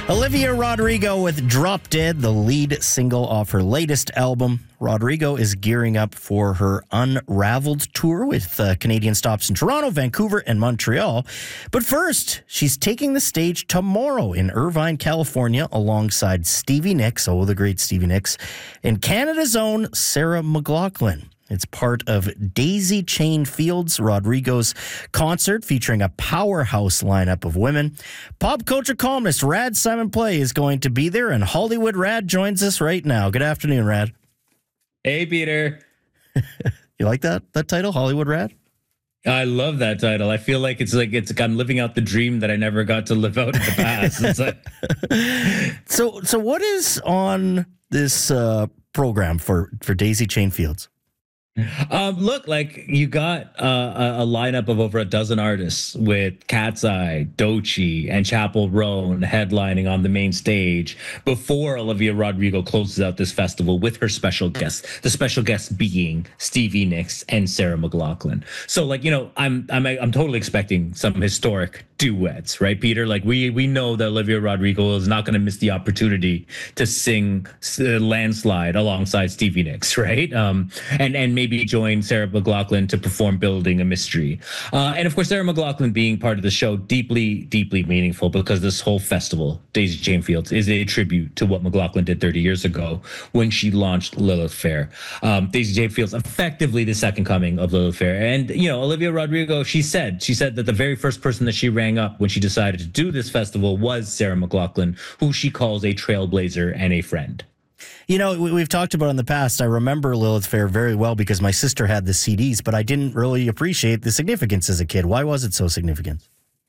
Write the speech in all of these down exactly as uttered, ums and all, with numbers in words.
Olivia Rodrigo with Drop Dead, the lead single off her latest album. Rodrigo is gearing up for her Unraveled tour with uh, Canadian stops in Toronto, Vancouver, and Montreal. But first, she's taking the stage tomorrow in Irvine, California, alongside Stevie Nicks, oh, the great Stevie Nicks, and Canada's own Sarah McLachlan. It's part of Daisy Chain Fields, Rodrigo's concert featuring a powerhouse lineup of women. Pop culture columnist Rad Simon Play is going to be there, and Hollywood Rad joins us right now. Good afternoon, Rad. Hey, Peter. You like that that title, Hollywood Rad? I love that title. I feel like it's like it's like I'm living out the dream that I never got to live out in the past. It's like... so, so what is on this uh, program for for Daisy Chain Fields? Um, look, like you got uh, a, a lineup of over a dozen artists with Cat's Eye, Doechii, and Chappell Roan headlining on the main stage before Olivia Rodrigo closes out this festival with her special guests. The special guests being Stevie Nicks and Sarah McLachlan. So, like you know, I'm I'm I'm totally expecting some historic duets, right, Peter? Like we we know that Olivia Rodrigo is not going to miss the opportunity to sing uh, "Landslide" alongside Stevie Nicks, right? Um, and and maybe join Sarah McLachlan to perform Building a Mystery. Uh, and of course, Sarah McLachlan being part of the show, deeply, deeply meaningful because this whole festival, Daisy Chain Fields, is a tribute to what McLachlan did thirty years ago when she launched Lilith Fair. Um, Daisy Chain Fields, effectively the second coming of Lilith Fair. And, you know, Olivia Rodrigo, she said, she said that the very first person that she rang up when she decided to do this festival was Sarah McLachlan, who she calls a trailblazer and a friend. You know, we've talked about in the past. I remember Lilith Fair very well because my sister had the C Ds, but I didn't really appreciate the significance as a kid. Why was it so significant?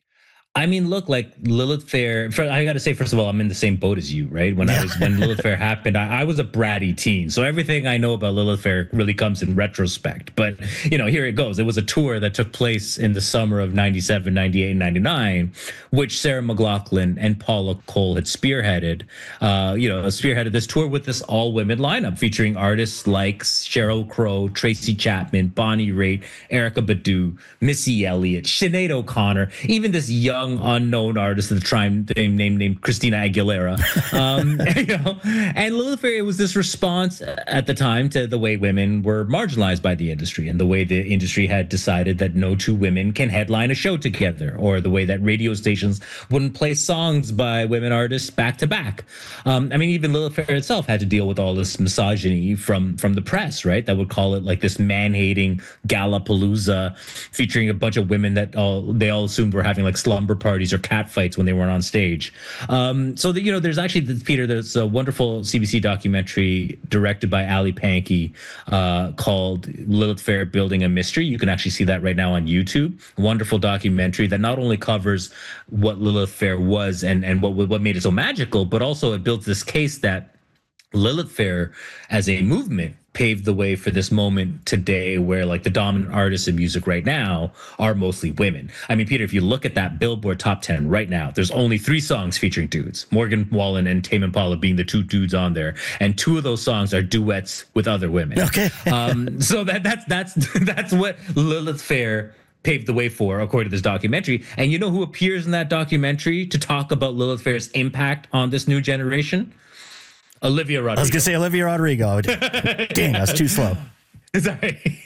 I mean, look, like Lilith Fair, for, I got to say, first of all, I'm in the same boat as you, right? When I was, when Lilith Fair happened, I, I was a bratty teen. So everything I know about Lilith Fair really comes in retrospect. But, you know, here it goes. It was a tour that took place in the summer of ninety-seven, ninety-eight, ninety-nine, which Sarah McLachlan and Paula Cole had spearheaded, uh, you know, spearheaded this tour with this all-women lineup featuring artists like Sheryl Crow, Tracy Chapman, Bonnie Raitt, Erykah Badu, Missy Elliott, Sinead O'Connor, even this young unknown artist at the time named named, named Christina Aguilera. Um, you know, and Lilith Fair, it was this response at the time to the way women were marginalized by the industry and the way the industry had decided that no two women can headline a show together, or the way that radio stations wouldn't play songs by women artists back to back. Um, I mean, even Lilith Fair itself had to deal with all this misogyny from from the press, right? That would call it like this man-hating Gallapalooza featuring a bunch of women that all they all assumed were having like slumber parties or cat fights when they weren't on stage. Um, so that, you know, there's actually, Peter, there's a wonderful C B C documentary directed by Ali Pankey uh, called Lilith Fair Building a Mystery. You can actually see that right now on YouTube. Wonderful documentary that not only covers what Lilith Fair was and, and what, what made it so magical, but also it builds this case that Lilith Fair as a movement paved the way for this moment today where like the dominant artists in music right now are mostly women. I mean, Peter, if you look at that Billboard top ten right now, there's only three songs featuring dudes, Morgan Wallen and Tame Impala being the two dudes on there. And two of those songs are duets with other women. Okay. um, so that that's, that's, that's what Lilith Fair paved the way for, according to this documentary. And you know who appears in that documentary to talk about Lilith Fair's impact on this new generation? Olivia Rodrigo. I was going to say Olivia Rodrigo. Dang, I was too slow. Sorry.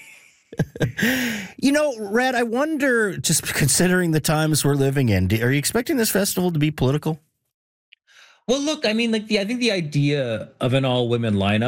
You know, Rad, I wonder, just considering the times we're living in, are you expecting this festival to be political? Well, look, I mean, like the I think the idea of an all-women lineup